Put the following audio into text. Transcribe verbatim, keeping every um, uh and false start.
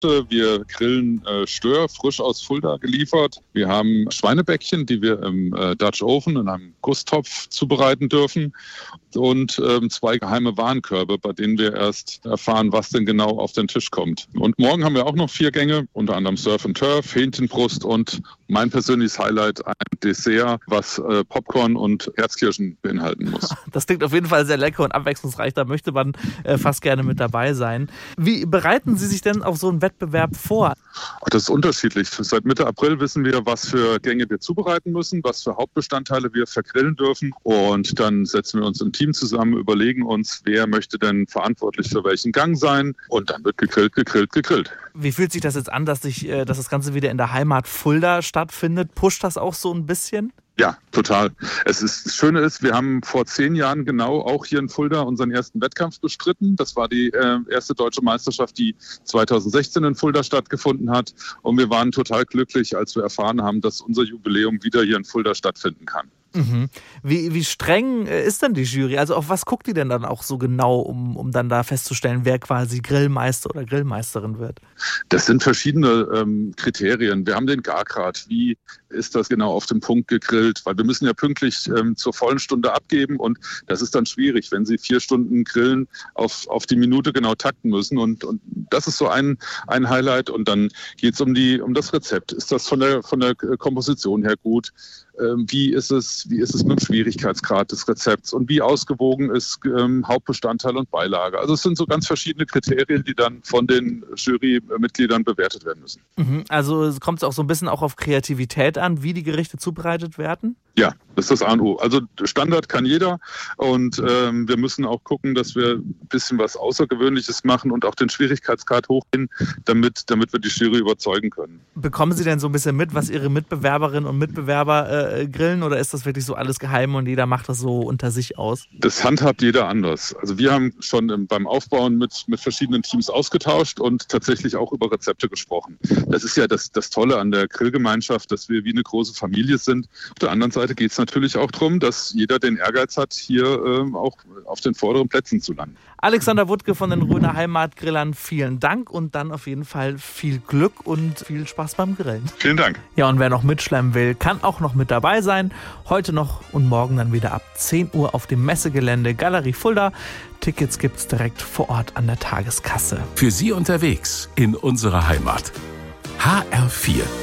Wir grillen äh, Stör, frisch aus Fulda geliefert. Wir haben Schweinebäckchen, die wir im äh, Dutch Oven in einem Gusstopf zubereiten dürfen. Und ähm, zwei geheime Warenkörbe, bei denen wir erst erfahren, was denn genau auf den Tisch kommt. Und morgen haben wir auch noch vier Gänge, unter anderem Surf and Turf, Hähnchenbrust und mein persönliches Highlight, ein Dessert, was äh, Popcorn und Erzkirschen beinhalten muss. Das klingt auf jeden Fall sehr lecker und abwechslungsreich. Da möchte man äh, fast gerne mit dabei sein. Wie bereiten Sie sich denn auf so einen Wettbewerb vor? Das ist unterschiedlich. Seit Mitte April wissen wir, was für Gänge wir zubereiten müssen, was für Hauptbestandteile wir vergrillen dürfen. Und dann setzen wir uns im Team zusammen, überlegen uns, wer möchte denn verantwortlich für welchen Gang sein. Und dann wird gegrillt, gegrillt, gegrillt. Wie fühlt sich das jetzt an, dass, sich, dass das Ganze wieder in der Heimat Fulda stattfindet? Pusht das auch so ein bisschen? Ja, total. Es ist, das Schöne ist, wir haben vor zehn Jahren genau auch hier in Fulda unseren ersten Wettkampf bestritten. Das war die äh, erste deutsche Meisterschaft, die zweitausendsechzehn in Fulda stattgefunden hat. Und wir waren total glücklich, als wir erfahren haben, dass unser Jubiläum wieder hier in Fulda stattfinden kann. Mhm. Wie, wie streng ist denn die Jury? Also auf was guckt die denn dann auch so genau, um, um dann da festzustellen, wer quasi Grillmeister oder Grillmeisterin wird? Das sind verschiedene ähm, Kriterien. Wir haben den Gargrad. Wie ist das genau auf den Punkt gegrillt? Weil wir müssen ja pünktlich ähm, zur vollen Stunde abgeben und das ist dann schwierig, wenn Sie vier Stunden grillen, auf, auf die Minute genau takten müssen. Und, und das ist so ein, ein Highlight. Und dann geht es um, die, um das Rezept. Ist das von der, von der Komposition her gut? Wie ist es, wie ist es mit dem Schwierigkeitsgrad des Rezepts und wie ausgewogen ist ähm, Hauptbestandteil und Beilage? Also es sind so ganz verschiedene Kriterien, die dann von den Jurymitgliedern bewertet werden müssen. Mhm, also kommt es auch so ein bisschen auch auf Kreativität an, wie die Gerichte zubereitet werden? Ja, das ist das A und O. Also Standard kann jeder und ähm, wir müssen auch gucken, dass wir ein bisschen was Außergewöhnliches machen und auch den Schwierigkeitsgrad hochgehen, damit, damit wir die Jury überzeugen können. Bekommen Sie denn so ein bisschen mit, was Ihre Mitbewerberinnen und Mitbewerber äh, grillen oder ist das wirklich so alles geheim und jeder macht das so unter sich aus? Das handhabt jeder anders. Also wir haben schon im, beim Aufbauen mit, mit verschiedenen Teams ausgetauscht und tatsächlich auch über Rezepte gesprochen. Das ist ja das, das Tolle an der Grillgemeinschaft, dass wir wie eine große Familie sind. Auf der anderen Seite geht es natürlich auch darum, dass jeder den Ehrgeiz hat, hier ähm, auch auf den vorderen Plätzen zu landen. Alexander Wuttke von den Rhöner Heimatgrillern, vielen Dank und dann auf jeden Fall viel Glück und viel Spaß beim Grillen. Vielen Dank. Ja, und wer noch mitschlemmen will, kann auch noch mit dabei sein. Heute noch und morgen dann wieder ab zehn Uhr auf dem Messegelände Galerie Fulda. Tickets gibt's direkt vor Ort an der Tageskasse. Für Sie unterwegs in unserer Heimat. H R vier